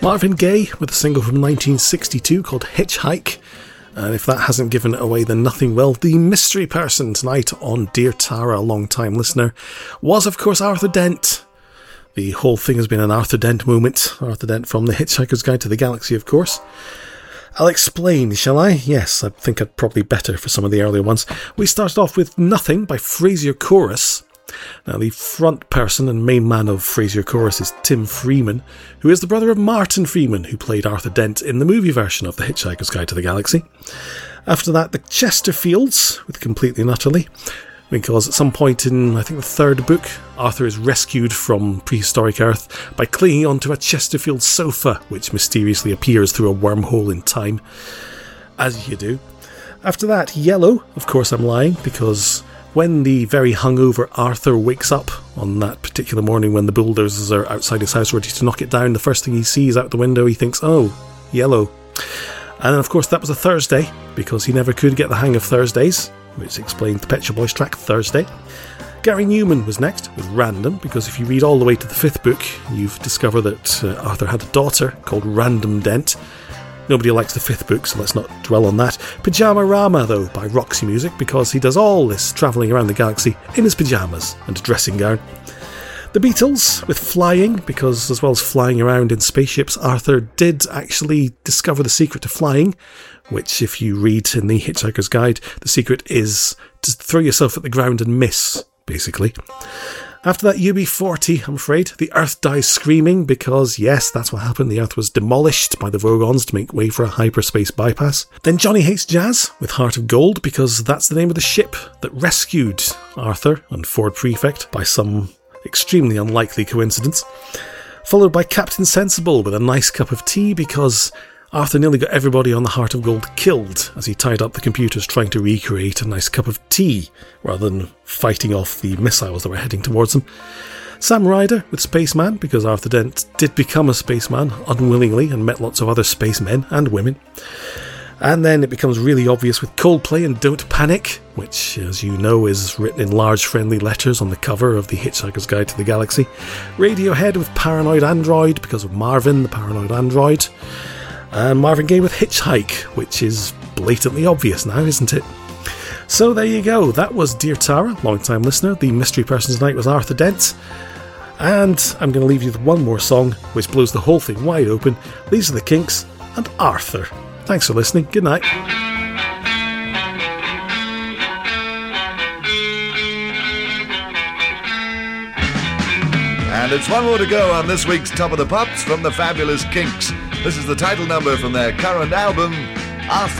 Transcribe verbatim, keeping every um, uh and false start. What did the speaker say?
Marvin Gaye with a single from nineteen sixty-two called Hitchhike. And if that hasn't given it away, then nothing will. The mystery person tonight on Dear Tara, a long-time listener, was, of course, Arthur Dent. The whole thing has been an Arthur Dent moment. Arthur Dent from The Hitchhiker's Guide to the Galaxy, of course. I'll explain, shall I? Yes, I think I'd probably better for some of the earlier ones. We started off with Nothing by Frasier Chorus. Now, the front person and main man of Frasier Chorus is Tim Freeman, who is the brother of Martin Freeman, who played Arthur Dent in the movie version of The Hitchhiker's Guide to the Galaxy. After that, the Chesterfields, with Completely and Utterly, because at some point in, I think, the third book, Arthur is rescued from prehistoric Earth by clinging onto a Chesterfield sofa, which mysteriously appears through a wormhole in time, as you do. After that, Yellow, Of Course I'm Lying, because when the very hungover Arthur wakes up on that particular morning when the bulldozers are outside his house ready to knock it down, the first thing he sees out the window, he thinks, oh, yellow. And of course that was a Thursday, because he never could get the hang of Thursdays, which explained the Pet Shop Boys track Thursday. Gary Newman was next with Random, because if you read all the way to the fifth book, you've discovered that uh, Arthur had a daughter called Random Dent. Nobody likes the fifth book, so let's not dwell on that. Pyjama Rama, though, by Roxy Music, because he does all this travelling around the galaxy in his pyjamas and a dressing gown. The Beatles, with Flying, because as well as flying around in spaceships, Arthur did actually discover the secret to flying, which, if you read in the Hitchhiker's Guide, the secret is to throw yourself at the ground and miss, basically. After that, U B forty, I'm afraid. The Earth Dies Screaming, because, yes, that's what happened. The Earth was demolished by the Vogons to make way for a hyperspace bypass. Then Johnny Hates Jazz, with Heart of Gold, because that's the name of the ship that rescued Arthur and Ford Prefect by some extremely unlikely coincidence. Followed by Captain Sensible, with A Nice Cup of Tea, because Arthur nearly got everybody on the Heart of Gold killed as he tied up the computers trying to recreate a nice cup of tea rather than fighting off the missiles that were heading towards them. Sam Ryder with Spaceman, because Arthur Dent did become a spaceman unwillingly and met lots of other spacemen and women. And then it becomes really obvious with Coldplay and Don't Panic, which, as you know, is written in large friendly letters on the cover of The Hitchhiker's Guide to the Galaxy. Radiohead with Paranoid Android, because of Marvin, the Paranoid Android. And Marvin Gaye with Hitchhike, which is blatantly obvious now, isn't it? So there you go, that was Dear Tara, long-time listener. The mystery person tonight was Arthur Dent. And I'm going to leave you with one more song, which blows the whole thing wide open. These are the Kinks and Arthur. Thanks for listening, good night. And it's one more to go on this week's Top of the Pops from the fabulous Kinks. This is the title number from their current album, Arthur.